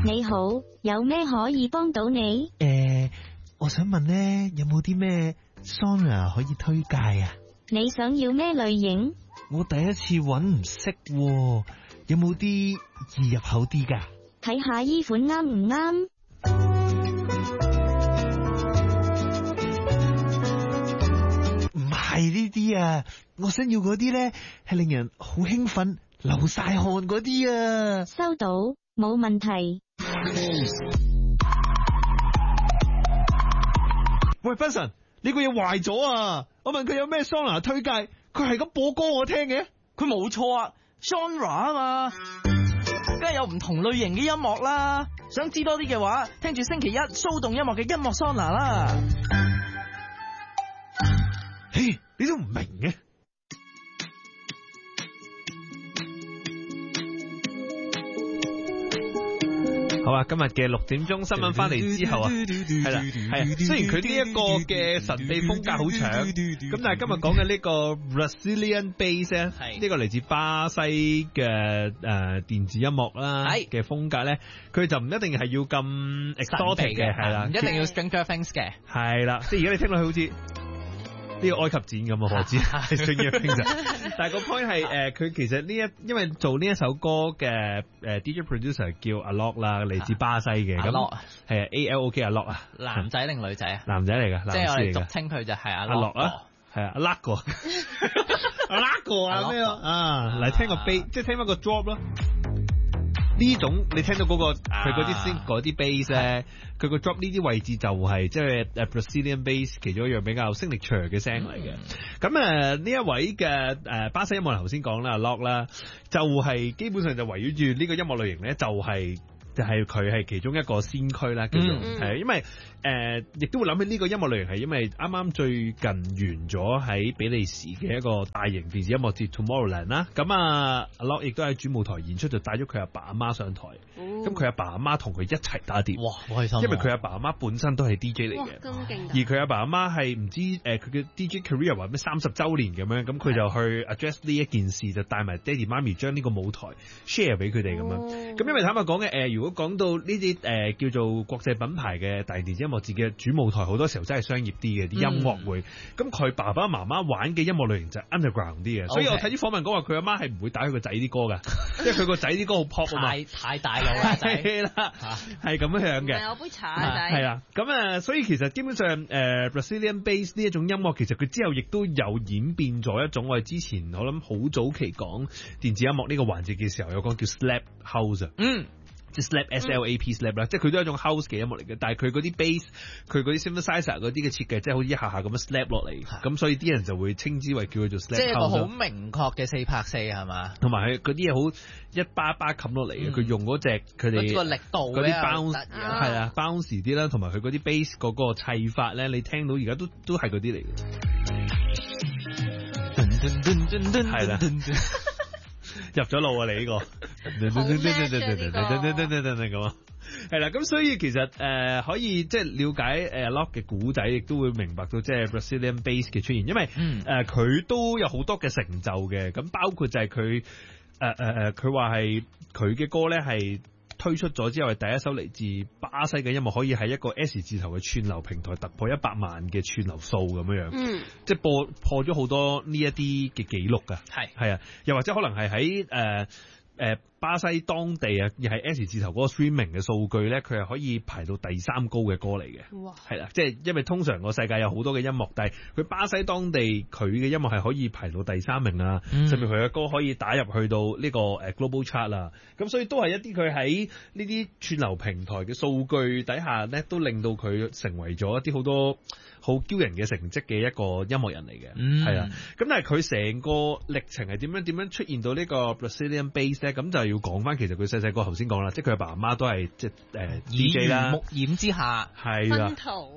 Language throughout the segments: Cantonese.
你好，有咩可以幫到你？ 我想問呢，有冇啲咩 sauna 可以推介啊？ 你想要咩類型？ 我第一次搵唔識喎，有冇啲易入口啲㗎？ 睇下依款啱唔啱？ 唔係呢啲啊，我想要嗰啲咧係令人好興奮、流晒汗嗰啲啊。 收到，冇問題。 喂，斌神，呢個嘢壞咗啊！我問佢有咩桑拿推介，佢係咁播歌我聽嘅。 佢冇錯啊 ，genre 啊嘛，梗係有唔同類型嘅音樂啦。想知多啲嘅話，聽住星期一騷動音樂嘅音樂桑拿啦。 嘿，你都唔明嘅。好啊，今日嘅6點鐘新聞翻嚟之後啊，係啦，係啊。雖然佢呢一個嘅神秘風格好長，咁但係今日講嘅呢個 Brazilian Bass 咧，呢個嚟自巴西嘅電子音樂啦嘅風格咧，佢就唔一定係要咁 exotic 嘅，係啦， 唔一定要 Stranger Things 嘅， 係啦，即係而家你聽落去好似呢個埃及展咁啊，何止係Stranger Things，但係個 point 係佢其實因為做呢一首歌嘅DJ producer 叫阿 Lock 啦，嚟自巴西嘅，咁係ALOK 阿 Lock 啊， 男仔定女仔啊？ 男仔嚟噶， 即係我哋俗稱佢就係阿 Lock 啊，係啊，阿 Lock 個，阿 Lock 個啊咩啊？嚟聽個 bass，即係聽翻個 drop 咯。呢種你聽到嗰個佢嗰啲嗰啲 bass 咧，佢個 drop 呢啲位置就係即係 Brazilian bass 其中一樣比較聲力長嘅聲嚟嘅。咁呢一位嘅巴西音樂頭先講啦 ，Lock 啦，就係基本上就圍繞住呢個音樂類型咧，就係佢係其中一個先驅啦，叫做係，因為亦都會諗起呢個音樂類型係因為啱啱最近完咗喺比利時嘅一個大型電子音樂節 Tomorrowland 啦，咁阿 Lock 亦都喺主舞台演出，就帶咗佢阿爸阿媽上台，咁佢阿爸阿媽同佢一齊打碟， 哇，好開心！ 因為佢阿爸阿媽本身都係 DJ 嚟嘅，而佢阿爸阿媽係唔知佢嘅 DJ career 話咩30週年咁樣，咁佢就去 address 呢一件事，就帶埋爹哋媽咪將呢個舞台 share 俾佢哋咁樣，咁因為坦白講嘅如果講到呢啲叫做國際品牌嘅大電子音樂節嘅主舞台，好多時候真係商業啲嘅啲音樂會，咁佢爸爸媽媽玩嘅音樂類型就係 underground 啲嘅，所以我睇啲訪問講話佢阿媽係唔會打佢個仔啲歌噶，因為佢個仔啲歌好 pop 啊嘛， 太大路啦， 係啦，係咁樣嘅。 係我杯茶仔， 係啦，咁所以其實基本上Brazilian bass 呢一種音樂，其實佢之後亦都有演變咗一種我哋之前我諗好早期講電子音樂呢個環節嘅時候有講叫 slap house 即係 slap slap slap 啦，即係佢都係一種 house 嘅音樂嚟嘅，但係佢嗰啲 bass，佢嗰啲 synthesizer 嗰啲嘅設計，即係好似一下下咁樣 slap 落嚟，咁所以啲人就會稱之為叫佢做 slap house。即係個好明確嘅4拍4係嘛？ 同埋佢嗰啲嘢好一巴一巴冚落嚟嘅，佢用嗰隻佢哋個力度嗰啲 bounce 係啊 bounce 啲啦，同埋佢嗰啲 bass 嗰個砌法咧，你聽到而家都係嗰啲嚟嘅，係啦。入咗路啊！你呢個咁啊，係啦，咁所以其實可以即係了解Lock 嘅古仔，亦都會明白到即係 Brazilian bass 嘅出現，因為佢都有好多嘅成就嘅，咁包括就係佢佢話係佢嘅歌咧係推出咗之後係第一首嚟自巴西嘅音樂，可以喺一個 S 字頭嘅串流平台突破100萬嘅串流數咁樣，即係破咗好多呢一啲嘅紀錄㗎，係啊，又或者可能係喺巴西當地啊，又係 S 字頭嗰個 streaming 嘅數據咧，佢係可以排到第3高嘅歌嚟嘅，係啦，即係因為通常個世界有好多嘅音樂，但係佢巴西當地佢嘅音樂係可以排到第3名啊，甚至佢嘅歌可以打入去到呢個global chart 啦，咁所以都係一啲佢喺呢啲串流平台嘅數據底下咧，都令到佢成為咗一啲好多好驕人嘅成績嘅一個音樂人嚟嘅，係啊，咁但係佢成個歷程係點樣出現到呢個 Brazilian bass 咧？咁就要講翻，其實佢細細個頭先講啦，即係佢阿爸阿媽都係即係DJ 啦， 耳濡目染之下， 係啦，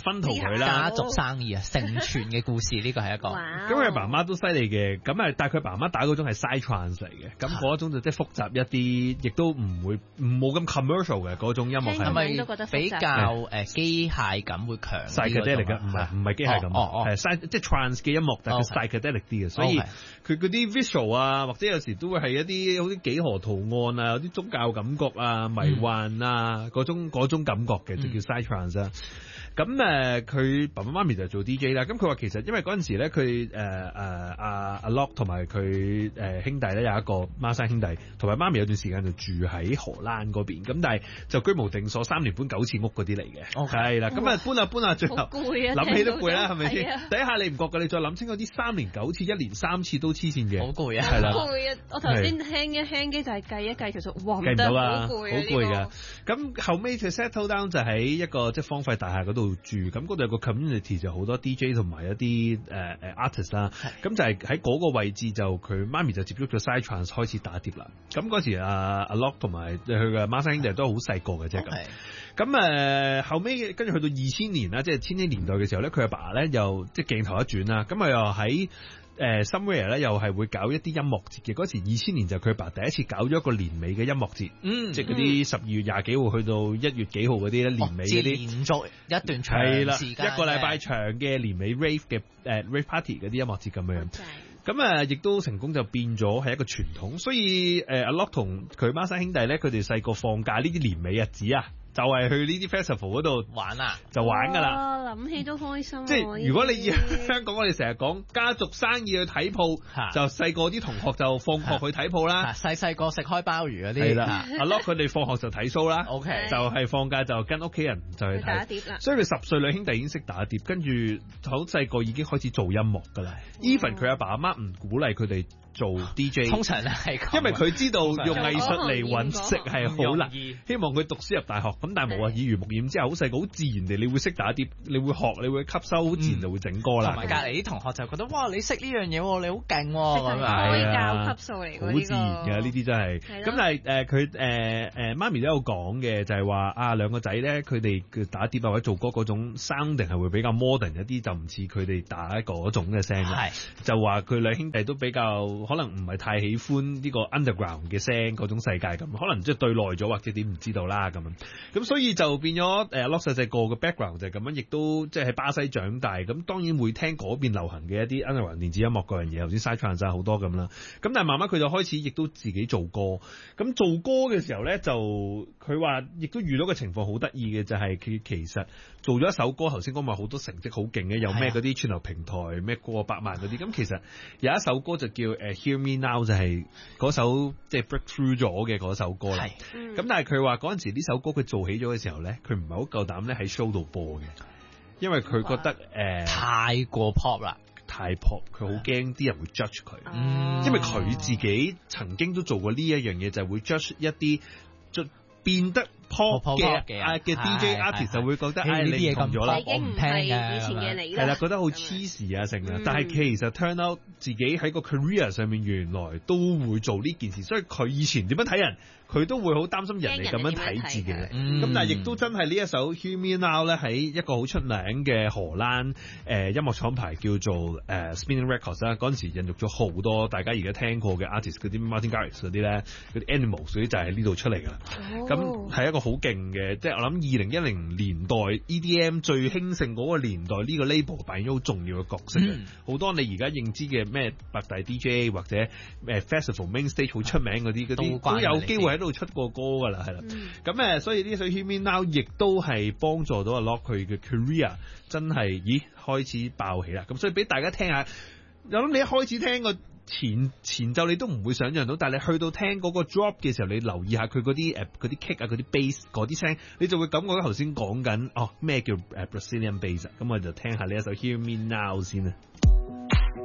分圖佢啦。 家族生意啊，承傳嘅故事呢個係一個。 咁佢爸媽都犀利嘅，咁啊，但係佢爸媽打嗰種係 psytrance 嚟嘅，咁嗰種就即係複雜一啲，亦都冇咁 commercial 嘅嗰種音樂係咪比較機械感會強 ？psychedelic 嘅，唔係機械感，係即係 trance 嘅音樂，但係佢 psychedelic 啲嘅，所以佢嗰啲 visual 啊，或者有時都會係一啲好似幾何圖案啊，有啲宗教感覺啊、迷幻啊嗰種感覺嘅，就叫 psytrance 啊。咁佢爸爸媽咪就做 DJ 啦。咁佢話其實因為嗰陣時咧，佢阿 Lock 同埋佢兄弟咧有一個孖生兄弟，同埋媽咪有段時間就住喺荷蘭嗰邊。咁但係就居無定所，3年搬9次屋嗰啲嚟嘅。係啦，咁搬下最後諗起都攰啦，係咪先？第一下你唔覺㗎，你再諗清嗰啲3年9次，1年3次都黐線嘅。 好攰啊！ 係啦， 好攰啊！我頭先輕機就係計一計，其實計唔到啊， 好攰㗎。咁後尾佢 settle down 就喺一個即係荒廢大廈嗰度住，咁嗰度有個 community 就好多 DJ 同埋一啲artist 啦，咁就係喺嗰個位置就佢媽咪就接觸咗 psytrance 開始打碟啦。咁嗰時阿 Lock 同埋佢嘅孖生兄弟都好細個嘅啫咁。後尾跟住去到2000年啦，即係千禧年代嘅時候咧，佢阿爸咧又即係鏡頭一轉啦，咁又喺somewhere 咧又係會搞一啲音樂節嘅。嗰時2000年就佢爸第一次搞咗一個年尾嘅音樂節，即係嗰啲12月20幾號去到1月幾號嗰啲咧，年尾嗰啲連續一段長時間一個禮拜長嘅年尾 rave 嘅rave party 嗰啲音樂節咁樣。咁亦都成功就變咗係一個傳統，所以阿 Lock 同佢孖生兄弟咧，佢哋細個放假呢啲年尾日子啊，就係去呢啲 festival 嗰度玩啊，就玩㗎啦。 諗起都開心。 即係如果你香港，我哋成日講家族生意去睇鋪，就細個啲同學就放學去睇鋪啦。細個食開鮑魚嗰啲。係啦，阿 Lock 佢哋放學就睇 show 啦。OK， 就係放假就跟屋企人就去睇。打碟啦。所以佢10歲兩兄弟已經識打碟，跟住好細個已經開始做音樂㗎啦。Even 佢阿爸阿媽唔鼓勵佢哋做 DJ， 通常係因為佢知道用藝術嚟揾食係好難，希望佢讀書入大學。咁但係冇啊，耳濡目染之後，好細個好自然地，你會識打碟，你會學，你會吸收，好自然就會整歌啦。同埋隔離啲同學就覺得哇，你識呢樣嘢喎，你好勁喎，咁啊， 可以教級數嚟㗎， 好自然嘅呢啲真係。咁但係佢媽咪都有講嘅，就係話兩個仔咧，佢哋打碟或者做歌嗰種 sounding 係會比較 modern 一啲，就唔似佢哋打嗰種嘅聲。就話佢兩兄弟都比較可能唔係太喜歡呢個 underground 嘅聲嗰種世界咁，可能即係對耐咗或者點唔知道啦咁樣。咁所以就變咗Lock 細細個嘅 background 就係咁樣，亦都即係喺巴西長大，咁當然會聽嗰邊流行嘅一啲 underground 電子音樂嗰樣嘢，頭先 psytrance 好多咁啦。咁但係慢慢佢就開始亦都自己做歌。咁做歌嘅時候咧，就佢話亦都遇到個情況好得意嘅，就係佢其實做咗一首歌，頭先講話好多成績好勁嘅，有咩嗰啲串流平台咩過百萬嗰啲。咁其實有一首歌就叫Hear Me Now， 就係嗰首即係 breakthrough 咗嘅嗰首歌啦。咁但係佢話嗰陣時呢首歌佢做起咗嘅時候咧，佢唔係好夠膽咧喺 show 度播嘅，因為佢覺得太過 pop 啦，太 pop， 佢好驚啲人會 judge 佢，因為佢自己曾經都做過呢一樣嘢，就係會 judge 一啲變得 pop 嘅 DJ artist 就會覺得呢啲嘢咁咗啦，我唔聽嘅，以前嘅你係啦，覺得好 cheesy 啊成啊，但係其實 turn out 自己喺個 career 上面原來都會做呢件事，所以佢以前點樣睇人，佢都會好擔心人哋咁樣睇自己。咁但係亦都真係呢一首 Hear Me Now 咧，喺一個好出名嘅荷蘭音樂廠牌叫做Spinning Records 啦，嗰陣時孕育咗好多大家而家聽過嘅 artist， 嗰啲 Martin Garrix 嗰啲咧，嗰啲 Animals 嗰啲就係呢度出嚟㗎啦。咁係一個好勁嘅，即係我諗2010年代 EDM 最興盛嗰個年代，呢個 label 扮演咗好重要嘅角色嘅。好多你而家認知嘅咩百大 DJ 或者Festival Main Stage 好出名嗰啲都有機會喺度出過歌㗎啦，係啦。咁所以呢首 Hear Me Now 亦都係幫助到阿 Lock 佢嘅 career 真係開始爆起啦。咁所以俾大家聽下，我諗你一開始聽個前奏你都唔會想象到，但係你去到聽嗰個 drop 嘅時候，你留意下佢嗰啲kick 啊，嗰啲 bass 嗰啲聲，你就會感覺到頭先講緊咩叫Brazilian bass。咁我就聽下呢一首 Hear Me Now 先啦。